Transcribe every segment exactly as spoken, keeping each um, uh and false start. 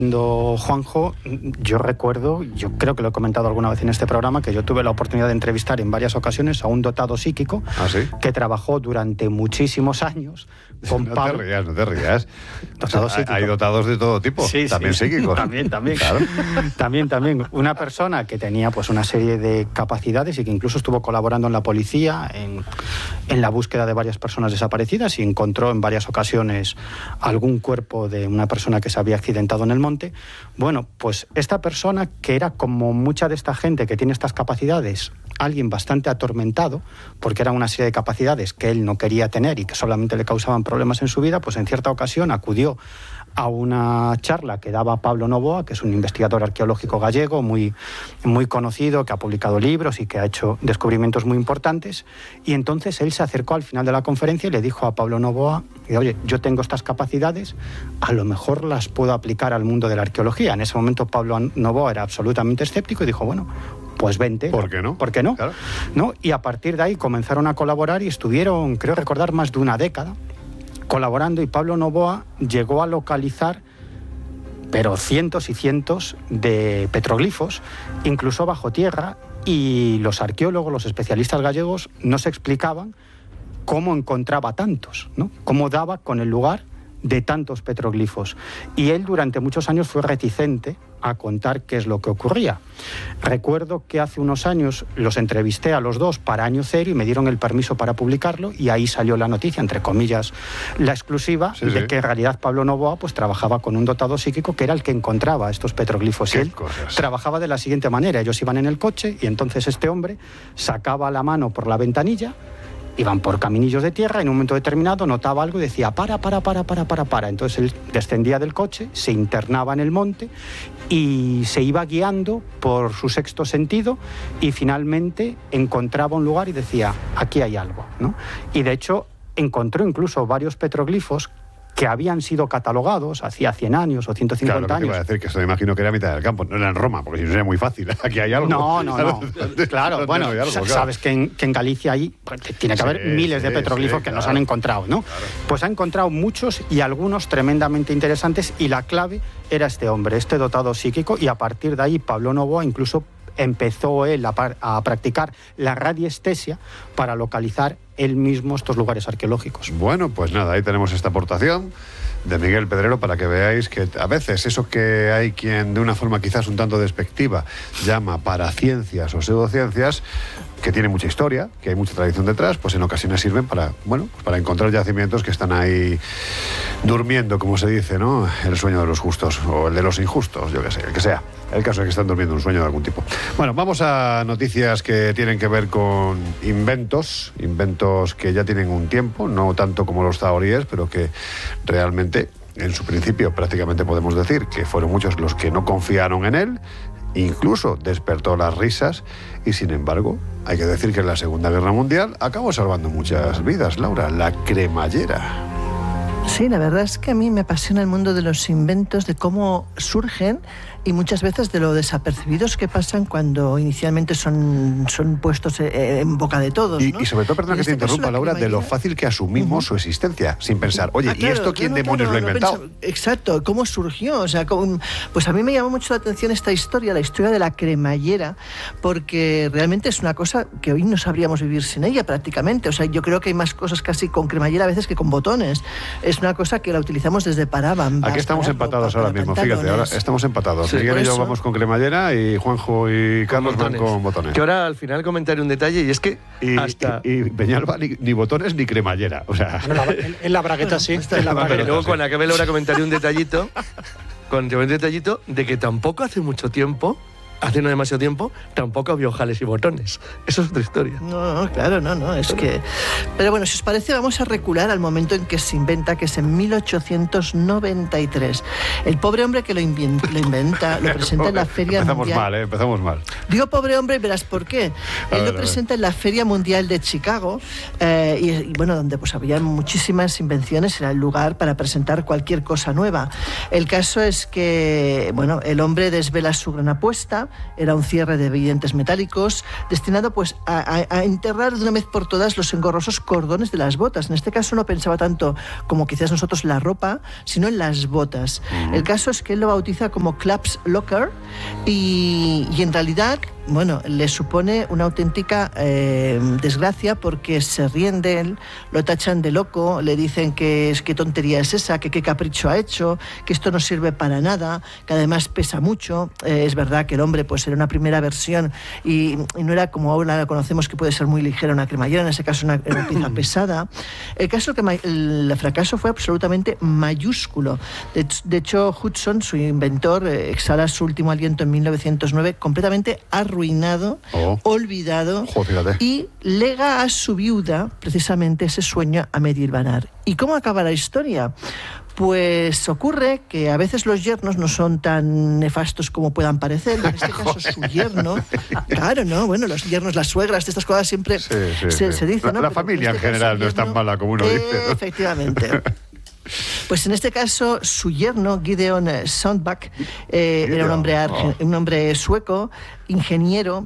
Juanjo, yo recuerdo, yo creo que lo he comentado alguna vez en este programa, que yo tuve la oportunidad de entrevistar en varias ocasiones a un dotado psíquico. ¿Ah, sí? Que trabajó durante muchísimos años con no Pablo. te rías, no te rías. Dotado o sea, psíquico. Hay dotados de todo tipo, sí, también sí. psíquicos. También, también. Claro. También, también. Una persona que tenía pues una serie de capacidades y que incluso estuvo colaborando en la policía en, en la búsqueda de varias personas desaparecidas y encontró en varias ocasiones algún cuerpo de una persona que se había accidentado en el monte. Bueno, pues esta persona, que era como mucha de esta gente que tiene estas capacidades, alguien bastante atormentado, porque eran una serie de capacidades que él no quería tener y que solamente le causaban problemas en su vida, pues en cierta ocasión acudió a una charla que daba Pablo Novoa, que es un investigador arqueológico gallego muy, muy conocido, que ha publicado libros y que ha hecho descubrimientos muy importantes, y entonces él se acercó al final de la conferencia y le dijo a Pablo Novoa, oye, yo tengo estas capacidades, a lo mejor las puedo aplicar al mundo de la arqueología. En ese momento Pablo Novoa era absolutamente escéptico y dijo, bueno, pues vente. ¿Por qué no? ¿Por qué no? Claro. ¿No? Y a partir de ahí comenzaron a colaborar y estuvieron, creo recordar, más de una década colaborando, y Pablo Novoa llegó a localizar pero cientos y cientos de petroglifos, incluso bajo tierra, y los arqueólogos, los especialistas gallegos no se explicaban cómo encontraba tantos, ¿no? Cómo daba con el lugar de tantos petroglifos. Y él durante muchos años fue reticente a contar qué es lo que ocurría. Recuerdo que hace unos años los entrevisté a los dos para Año Cero y me dieron el permiso para publicarlo, y ahí salió la noticia, entre comillas, la exclusiva, sí, de sí. que en realidad Pablo Novoa pues trabajaba con un dotado psíquico que era el que encontraba estos petroglifos. Y él cosas? Trabajaba de la siguiente manera: ellos iban en el coche y entonces este hombre sacaba la mano por la ventanilla, iban por caminillos de tierra, en un momento determinado notaba algo y decía para, para, para, para, para, para. Entonces él descendía del coche, se internaba en el monte y se iba guiando por su sexto sentido, y finalmente encontraba un lugar y decía, aquí hay algo, ¿no? Y de hecho encontró incluso varios petroglifos que habían sido catalogados hacía cien años o ciento cincuenta claro, años. Claro, decir que esto me imagino que era mitad del campo, no era en Roma, porque si no sería muy fácil. Aquí hay algo. No, no, no. Claro, bueno, algo, sabes claro. que, en, que en Galicia hay, tiene que sí, haber miles sí, de petroglifos sí, que claro, no se han encontrado, ¿no? Claro. Pues ha encontrado muchos y algunos tremendamente interesantes, y la clave era este hombre, este dotado psíquico, y a partir de ahí Pablo Novoa incluso empezó él a, a practicar la radiestesia para localizar él mismo estos lugares arqueológicos. Bueno, pues nada, ahí tenemos esta aportación de Miguel Pedrero para que veáis que a veces eso que hay quien de una forma quizás un tanto despectiva llama paraciencias o pseudociencias, que tiene mucha historia, que hay mucha tradición detrás, pues en ocasiones sirven para, bueno, pues para encontrar yacimientos que están ahí durmiendo, como se dice, ¿no? El sueño de los justos o el de los injustos, yo qué sé, el que sea. El caso es que están durmiendo un sueño de algún tipo. Bueno, vamos a noticias que tienen que ver con inventos, inventos que ya tienen un tiempo, no tanto como los zahoríes, pero que realmente, en su principio, prácticamente podemos decir que fueron muchos los que no confiaron en él. Incluso despertó las risas y, sin embargo, hay que decir que en la Segunda Guerra Mundial acabó salvando muchas vidas. Laura, la cremallera. Sí, la verdad es que a mí me apasiona el mundo de los inventos, de cómo surgen y muchas veces de lo desapercibidos que pasan cuando inicialmente son, son puestos en boca de todos, y, ¿no? y sobre todo, perdona que te interrumpa, Laura, de lo fácil que asumimos uh-huh. su existencia, sin pensar, oye, ah, claro, ¿y esto quién claro, demonios claro, lo ha no inventado? Pensa, exacto, ¿cómo surgió? O sea, ¿cómo? Pues a mí me llamó mucho la atención esta historia, la historia de la cremallera, porque realmente es una cosa que hoy no sabríamos vivir sin ella prácticamente. O sea, yo creo que hay más cosas casi con cremallera a veces que con botones. Es una cosa que la utilizamos desde Parabam. Aquí estamos para empatados ropa, ahora mismo, pantalones. fíjate, ahora estamos empatados. Sí, Miguel y yo vamos con cremallera y Juanjo y Carlos van con botones. Que ahora al final comentaré un detalle, y es que y, hasta... Y, y Peñalba ni, ni botones ni cremallera, o sea... Bueno, la, en, en la bragueta sí. Bueno, en la bragueta, pero luego sí. cuando acabe Laura comentaré un detallito, con un detallito de que tampoco hace mucho tiempo, hace no demasiado tiempo, tampoco había ojales y botones. Eso es otra historia. No, no, claro, no, no, es que... Pero bueno, si os parece, vamos a recular al momento en que se inventa, que es en mil ochocientos noventa y tres. El pobre hombre que lo inventa, lo, inventa, lo presenta en la Feria empezamos Mundial... mal, ¿eh? Empezamos mal. Digo pobre hombre y verás por qué. A Él ver, lo presenta en la Feria Mundial de Chicago, eh, y, y bueno, donde pues había muchísimas invenciones, era el lugar para presentar cualquier cosa nueva. El caso es que, bueno, el hombre desvela su gran apuesta, era un cierre de dientes metálicos destinado pues a, a, a enterrar de una vez por todas los engorrosos cordones de las botas. En este caso no pensaba tanto como quizás nosotros la ropa, sino en las botas. Uh-huh. El caso es que él lo bautiza como Claps Locker y, y en realidad, bueno, le supone una auténtica eh, desgracia porque se ríen de él, lo tachan de loco, le dicen que es qué tontería es esa, que qué capricho ha hecho, que esto no sirve para nada, que además pesa mucho. Eh, es verdad que el hombre pues era una primera versión y, y no era como ahora la conocemos, que puede ser muy ligera una cremallera, en ese caso una, una pieza pesada. El caso que el fracaso fue absolutamente mayúsculo. De, de hecho, Hudson, su inventor, eh, exhala su último aliento en mil novecientos nueve completamente arruinado, oh. olvidado, Joder, y lega a su viuda precisamente ese sueño a medio hilvanar. ¿Y cómo acaba la historia? Pues ocurre que a veces los yernos no son tan nefastos como puedan parecer. En este caso, su yerno... Claro, ¿no? Bueno, los yernos, las suegras, estas cosas siempre sí, sí, se, sí. se dice, La, ¿no? la Pero familia en, este general yerno, no es tan mala como uno dice, ¿no? Efectivamente. Pues en este caso, su yerno, Gideon Sundback, eh, era un hombre, arge- un hombre sueco, ingeniero,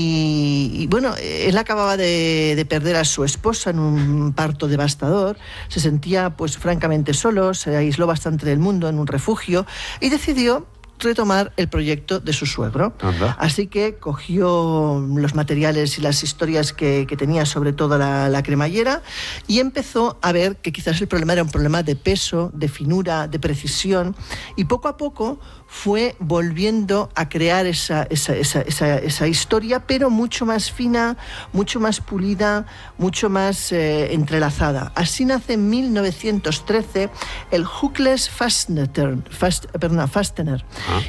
y, y bueno, él acababa de, de perder a su esposa en un parto devastador, se sentía pues francamente solo, se aisló bastante del mundo en un refugio y decidió retomar el proyecto de su suegro. Anda. Así que cogió los materiales y las historias que, que tenía sobre toda la, la cremallera y empezó a ver que quizás el problema era un problema de peso, de finura, de precisión, y poco a poco fue volviendo a crear esa, esa, esa, esa, esa historia, pero mucho más fina, mucho más pulida, mucho más eh, entrelazada. Así nace en mil novecientos trece el Hookless Fastener, Fast, perdón, Fastener, ¿Ah?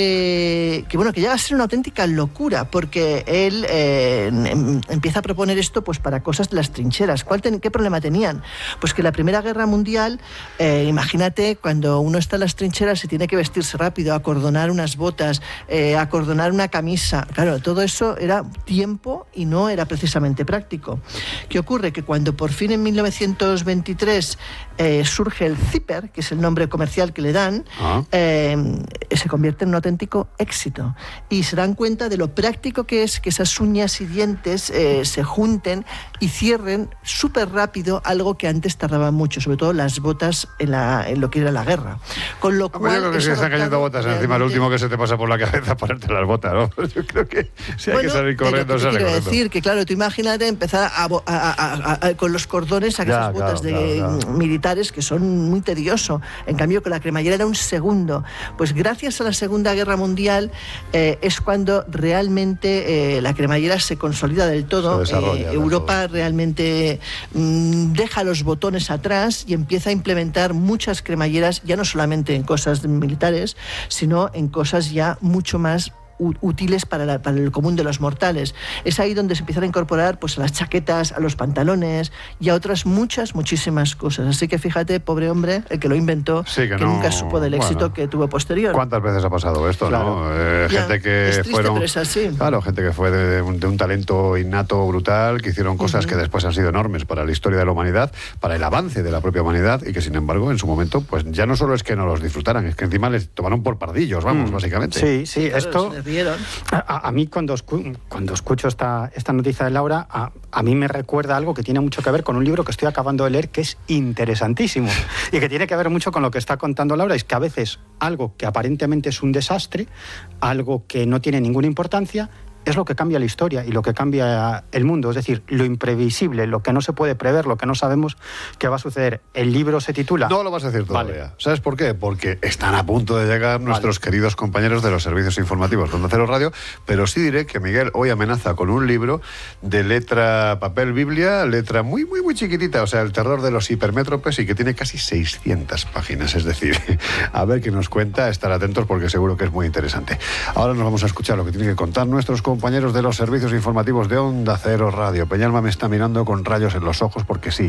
que, que, bueno, que llega a ser una auténtica locura, porque él eh, em, empieza a proponer esto pues, para cosas de las trincheras. ¿Cuál ten, ¿Qué problema tenían? Pues que la Primera Guerra Mundial, eh, imagínate, cuando uno está en las trincheras y tiene que vestirse rápido, acordonar unas botas, eh, acordonar una camisa. Claro, todo eso era tiempo y no era precisamente práctico. ¿Qué ocurre? Que cuando por fin en mil novecientos veintitrés eh, surge el zipper, que es el nombre comercial que le dan, ah. eh, se convierte en un auténtico éxito. Y se dan cuenta de lo práctico que es que esas uñas y dientes eh, se junten y cierren súper rápido algo que antes tardaba mucho, sobre todo las botas en, la, en lo que era la guerra. Con lo cual... Yo creo que se están cayendo botas realmente... encima, lo último que se te pasa por la cabeza ponerte las botas, ¿no? Yo creo que si hay bueno, que salir corriendo, pero sale quiero corriendo. decir que, claro, tú imagínate empezar a, a, a, a, a, con los cordones a ya, esas botas claro, de claro, claro. militares que son muy tedioso. En cambio, con la cremallera era un segundo. Pues gracias a la Segunda Guerra Mundial eh, es cuando realmente eh, la cremallera se consolida del todo. Se eh, Europa todo. realmente mm, deja los botones atrás y empieza a implementar muchas cremalleras, ya no solamente en cosas militares, sino en cosas ya mucho más útiles para, la, para el común de los mortales. Es ahí donde se empiezan a incorporar pues, a las chaquetas, a los pantalones y a otras muchas, muchísimas cosas. Así que fíjate, pobre hombre, el que lo inventó, sí, que, que no, nunca supo del éxito bueno, que tuvo posterior. ¿Cuántas veces ha pasado esto? Claro. ¿No? Eh, ya, gente que es triste, fueron, pero es así. Claro, gente que fue de, de, un, de un talento innato brutal, que hicieron cosas uh-huh. que después han sido enormes para la historia de la humanidad, para el avance de la propia humanidad, y que sin embargo en su momento pues ya no solo es que no los disfrutaran, es que encima les tomaron por pardillos, vamos, mm. básicamente. Sí, sí, claro, esto... A, a mí cuando, escu cuando escucho esta, esta noticia de Laura, a, a mí me recuerda algo que tiene mucho que ver con un libro que estoy acabando de leer que es interesantísimo y que tiene que ver mucho con lo que está contando Laura. Es que a veces algo que aparentemente es un desastre, algo que no tiene ninguna importancia, es lo que cambia la historia y lo que cambia el mundo. Es decir, lo imprevisible, lo que no se puede prever, lo que no sabemos qué va a suceder. El libro se titula... No lo vas a decir todavía. Vale. ¿Sabes por qué? Porque están a punto de llegar nuestros vale. queridos compañeros de los servicios informativos de Onda Cero Radio, pero sí diré que Miguel hoy amenaza con un libro de letra papel biblia, letra muy, muy, muy chiquitita, o sea, el terror de los hipermétropes, y que tiene casi seiscientas páginas. Es decir, a ver qué nos cuenta, estar atentos porque seguro que es muy interesante. Ahora nos vamos a escuchar lo que tienen que contar nuestros compañeros compañeros de los servicios informativos de Onda Cero Radio. Peñalma me está mirando con rayos en los ojos porque sí,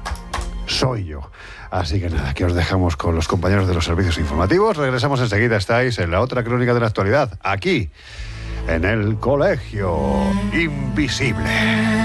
soy yo. Así que nada, que os dejamos con los compañeros de los servicios informativos. Regresamos enseguida, estáis en la otra crónica de la actualidad, aquí, en el Colegio Invisible.